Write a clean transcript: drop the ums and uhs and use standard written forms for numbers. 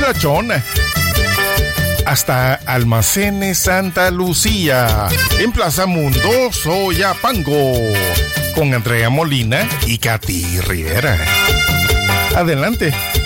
Villachón hasta Almacenes Santa Lucía, en Plaza Mundo, Soyapango, con Andrea Molina y Katy Rivera. Adelante.